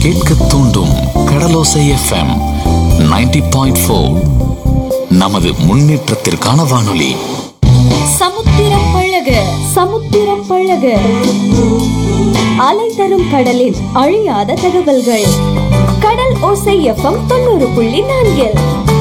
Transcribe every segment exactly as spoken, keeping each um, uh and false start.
கேட்க தூண்டும் கடலோசை FM ninety point four. நமது முன்னேற்றத்திற்கான வானொலி. சமுத்திரம் பழக சமுத்திரம் பழக அலை தரும் கடலின் அழியாத தகவல்கள். கடல் ஓசை எஃப்எம் தொண்ணூறு புள்ளி நான்கில்.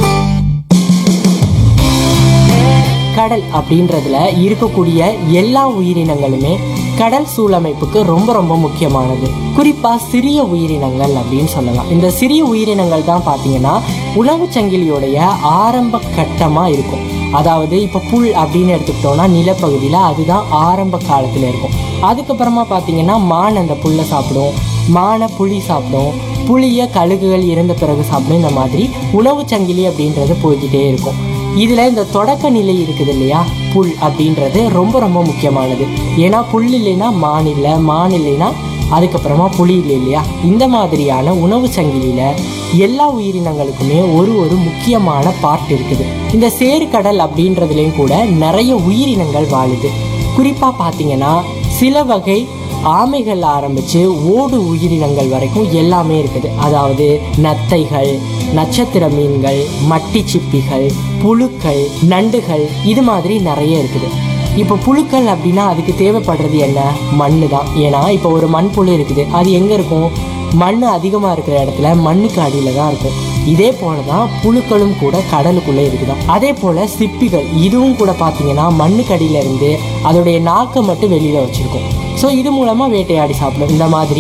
கடல் அப்படின்றதுல இருக்கக்கூடிய எல்லா உயிரினங்களுமே கடல் சூழமைப்புக்கு ரொம்ப ரொம்ப முக்கியமானது. குறிப்பா சிறிய உயிரினங்கள் அப்படின்னு சொல்லலாம். இந்த சிறிய உயிரினங்கள் தான் பார்த்தீங்கன்னா உணவு சங்கிலியோடைய ஆரம்ப கட்டமா இருக்கும். அதாவது இப்போ புல் அப்படின்னு எடுத்துக்கிட்டோம்னா நிலப்பகுதியில் அதுதான் ஆரம்ப காலத்தில் இருக்கும். அதுக்கப்புறமா பார்த்தீங்கன்னா மான் அந்த புல்லை சாப்பிடும், மானை புளி சாப்பிடும், புளிய கழுகுகள் இறந்த பிறகு சாப்பிடும். இந்த மாதிரி உணவு சங்கிலி அப்படின்றது போய்கிட்டே இருக்கும். இதில் இந்த தொடக்க நிலை இருக்குது இல்லையா, புல் அப்படின்றது ரொம்ப ரொம்ப முக்கியமானது. ஏன்னா புல் இல்லைன்னா மான் இல்லை, மான் இல்லைன்னா அதுக்கப்புறமா புளி இல்லை இல்லையா. இந்த மாதிரியான உணவு சங்கிலியில் எல்லா உயிரினங்களுக்குமே ஒரு ஒரு முக்கியமான பார்ட் இருக்குது. இந்த சேறுகடல் அப்படின்றதுலேயும் கூட நிறைய உயிரினங்கள் வாழுது. குறிப்பாக பார்த்தீங்கன்னா சில வகை ஆமைகள் ஆரம்பித்து ஓடு உயிரினங்கள் வரைக்கும் எல்லாமே இருக்குது. அதாவது நத்தைகள், நட்சத்திர மீன்கள், மட்டி சிப்பிகள், புழுக்கள், நண்டுகள், இது மாதிரி நிறைய இருக்குது. இப்போ புழுக்கள் அப்படின்னா அதுக்கு தேவைப்படுறது என்ன? மண் தான். ஏன்னா இப்போ ஒரு மண் புழு இருக்குது, அது எங்கே இருக்கும்? மண் அதிகமாக இருக்கிற இடத்துல மண்ணுக்கு அடியில் தான் இருக்கும். இதே போல தான் புழுக்களும் கூட கடலுக்குள்ளே இருக்குதான். அதே போல் சிப்பிகள், இதுவும் கூட பார்த்தீங்கன்னா மண்ணுக்கு அடியிலேருந்து அதோடைய நாக்கை மட்டும் வெளியில் வச்சுருக்கும். ஸோ இது மூலமாக வேட்டையாடி சாப்பிடும். இந்த மாதிரி